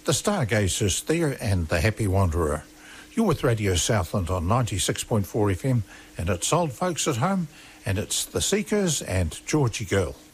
The Stargazers there and The Happy Wanderer. You're with Radio Southland on 96.4 FM, and it's Old Folks at Home, and it's The Seekers and Georgie Girl.